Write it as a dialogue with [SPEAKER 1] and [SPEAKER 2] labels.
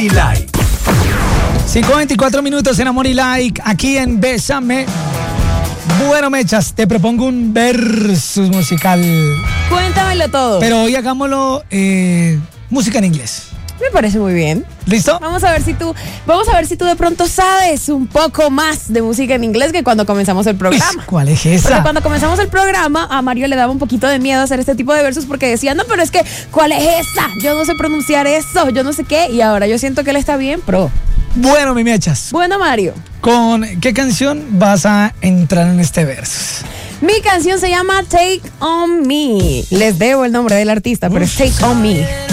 [SPEAKER 1] y Like.
[SPEAKER 2] 5:24 minutos en Amor y Like, aquí en Bésame. Bueno, Mechas, te propongo un versus musical.
[SPEAKER 3] Cuéntamelo todo.
[SPEAKER 2] Pero hoy hagámoslo música en inglés.
[SPEAKER 3] Me parece muy bien.
[SPEAKER 2] ¿Listo?
[SPEAKER 3] Vamos a ver si tú de pronto sabes un poco más de música en inglés que cuando comenzamos el programa.
[SPEAKER 2] ¿Cuál es esa?
[SPEAKER 3] Porque cuando comenzamos el programa, a Mario le daba un poquito de miedo hacer este tipo de versos porque decía, no, pero es que, ¿cuál es esa? Yo no sé pronunciar eso, yo no sé qué. Y ahora yo siento que él está bien, pro.
[SPEAKER 2] Bueno, mi Mechas,
[SPEAKER 3] Bueno, Mario.
[SPEAKER 2] ¿con qué canción vas a entrar en este versus?
[SPEAKER 3] Mi canción se llama Take On Me. Les debo el nombre del artista, pero es Take On Me.